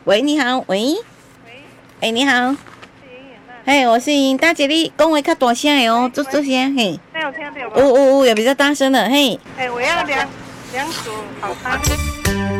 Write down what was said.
喂，你好，喂， 喂， 哎，你好， 是莹莹啊。 嘿，我是英大姐，你讲话较大声的哦，做声，嘿， 那有听到呜吗？ 有比较大声的，嘿。 我要两组好汤。